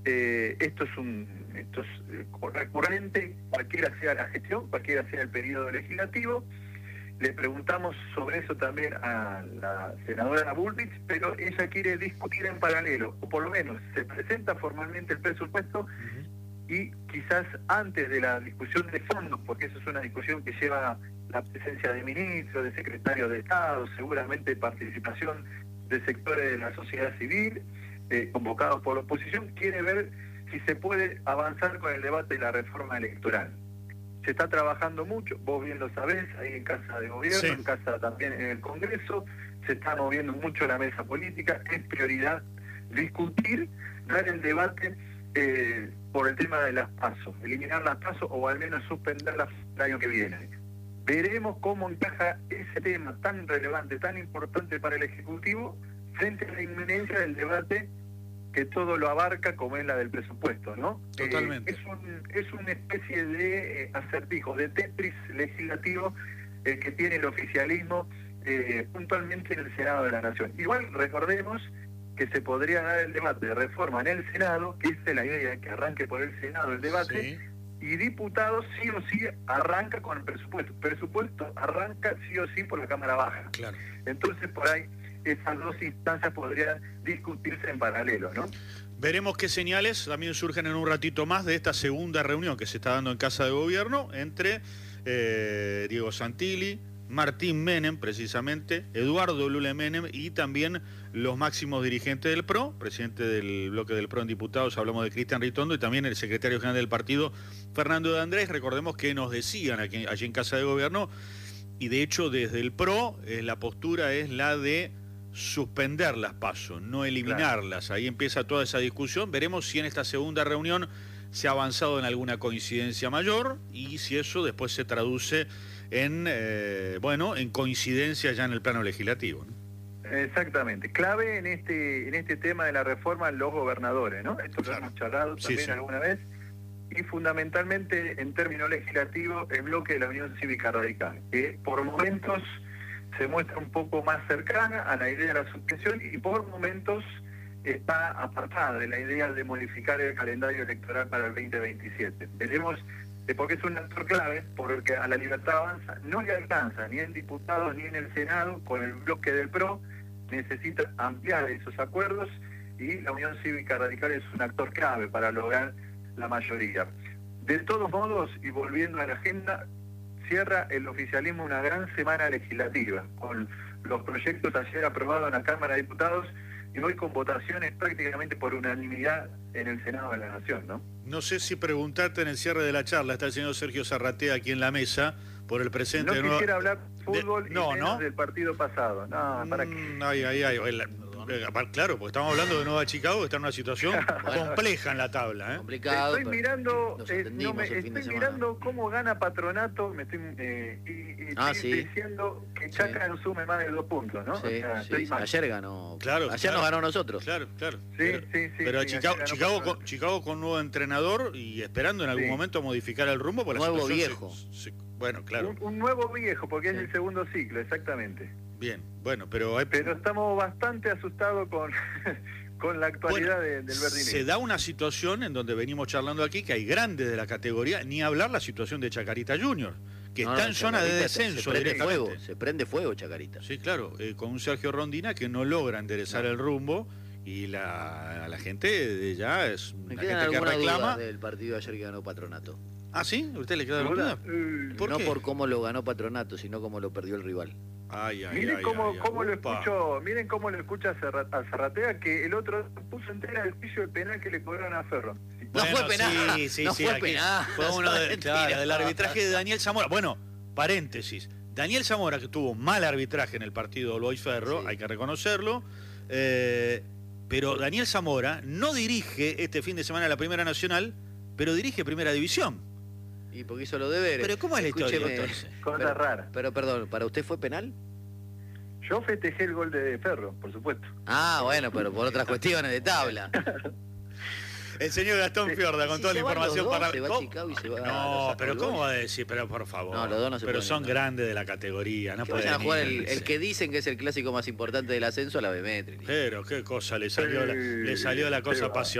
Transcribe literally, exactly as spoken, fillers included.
Eh, esto es un esto es eh, recurrente, cualquiera sea la gestión, cualquiera sea el periodo legislativo. Le preguntamos sobre eso también a la senadora Bullrich, pero ella quiere discutir en paralelo, o por lo menos se presenta formalmente el presupuesto uh-huh. y quizás antes de la discusión de fondos, porque eso es una discusión que lleva la presencia de ministros, de secretarios de Estado, seguramente participación de sectores de la sociedad civil, eh, convocados por la oposición, quiere ver si se puede avanzar con el debate de la reforma electoral. Se está trabajando mucho, vos bien lo sabés, ahí en Casa de Gobierno, sí. en Casa también en el Congreso, se está moviendo mucho la mesa política, es prioridad discutir, dar el debate eh, por el tema de las PASO, eliminar las PASO o al menos suspenderlas el año que viene. Veremos cómo encaja ese tema tan relevante, tan importante para el Ejecutivo, frente a la inminencia del debate que todo lo abarca, como es la del presupuesto, ¿no? Totalmente. Eh, es, un, es una especie de eh, acertijo, de Tetris legislativo eh, que tiene el oficialismo eh, puntualmente en el Senado de la Nación. Igual recordemos que se podría dar el debate de reforma en el Senado, que esa es la idea, que arranque por el Senado el debate, sí. y diputados sí o sí arranca con el presupuesto. Presupuesto arranca sí o sí por la Cámara Baja. Claro. Entonces por ahí esas dos instancias podrían discutirse en paralelo, ¿no? Veremos qué señales también surgen en un ratito más de esta segunda reunión que se está dando en Casa de Gobierno entre eh, Diego Santilli, Martín Menem, precisamente, Eduardo Lule Menem y también los máximos dirigentes del P R O, presidente del bloque del P R O en diputados, hablamos de Cristian Ritondo, y también el secretario general del partido, Fernando de Andrés. Recordemos que nos decían aquí, allí en Casa de Gobierno, y de hecho desde el P R O eh, la postura es la de suspender las PASO, no eliminarlas. Claro. Ahí empieza toda esa discusión. Veremos si en esta segunda reunión se ha avanzado en alguna coincidencia mayor y si eso después se traduce en, eh, bueno, en coincidencia ya en el plano legislativo, ¿no? Exactamente. Clave en este en este tema de la reforma los gobernadores, ¿no? Esto claro. lo hemos charlado también sí, sí. alguna vez. Y fundamentalmente en términos legislativos el bloque de la Unión Cívica Radical, que por momentos se muestra un poco más cercana a la idea de la suspensión y por momentos está apartada de la idea de modificar el calendario electoral para el veinte veintisiete. Veremos, eh, porque es un actor clave, porque a la Libertad Avanza no le alcanza ni en diputados ni en el Senado, con el bloque del P R O, necesita ampliar esos acuerdos y la Unión Cívica Radical es un actor clave para lograr la mayoría. De todos modos, y volviendo a la agenda, cierra el oficialismo una gran semana legislativa, con los proyectos ayer aprobados en la Cámara de Diputados y hoy con votaciones prácticamente por unanimidad en el Senado de la Nación, ¿no? No sé si preguntarte en el cierre de la charla, está el señor Sergio Zarratea aquí en la mesa, por el presente... No de quisiera nuevo... hablar fútbol de... no, y menos ¿no? del partido pasado. No, ¿para qué? Mm, ay, ay, ay. Claro, porque estamos hablando de Nueva Chicago, que está en una situación bueno, compleja en la tabla, ¿eh? Complicado. Estoy mirando, eh, no me, estoy mirando cómo gana Patronato, me estoy eh, y, y ah, estoy sí. diciendo que Chaca sí. no sume más de dos puntos, ¿no? Sí, o sea, sí. Ayer ganó. Claro, ayer claro. nos ganó nosotros. Claro, claro. Sí, pero, sí, sí. Pero sí, Chicago, Chicago, con, Chicago con nuevo entrenador y esperando en algún sí. momento modificar el rumbo. Por nuevo la viejo. Se, se, bueno, claro. Un, un nuevo viejo, porque sí. es el segundo ciclo, exactamente. Bien, bueno, pero... Hay... Pero estamos bastante asustados con, con la actualidad bueno, de, del verdinero. Se da una situación en donde venimos charlando aquí, que hay grandes de la categoría, ni hablar la situación de Chacarita Junior, que no, está en zona de descenso. Se prende fuego, se prende fuego Chacarita. Sí, claro, eh, con un Sergio Rondina que no logra enderezar no. el rumbo, y la, la gente de ya es Me la quedan gente que reclama. Del partido de ayer que ganó Patronato. ¿Ah, sí? ¿A usted le queda duda? ¿Por no qué? Por cómo lo ganó Patronato, sino cómo lo perdió el rival. Ay, ay, miren ay, cómo, ay, cómo ay, lo escucho, miren cómo lo escucha a Zarratea, que el otro puso entera el juicio de penal que le cobraron a Ferro. No bueno, fue penal, sí, sí, no sí, fue aquí penal. Fue uno de, claro, del arbitraje de Daniel Zamora. Bueno, paréntesis. Daniel Zamora, que tuvo mal arbitraje en el partido Boys Ferro, sí. hay que reconocerlo, eh, pero Daniel Zamora no dirige este fin de semana la Primera Nacional, pero dirige Primera División. Y porque hizo los deberes. Pero ¿cómo es la historia entonces? Cosa rara. Pero perdón, ¿para usted fue penal? Yo festejé el gol de Ferro, por supuesto. Ah, bueno, pero por otras cuestiones de tabla. El señor Gastón Fiorda, con si toda la información dos, para... Se va a Chicago y se va no, a pero ¿cómo va a decir? Pero por favor. No, los dos no se Pero pueden, son no. grandes de la categoría. No que pueden vayan a jugar ir, el, el que dicen que es el clásico más importante del ascenso a la B M E. Pero qué cosa, le salió la, le salió la cosa apasionante.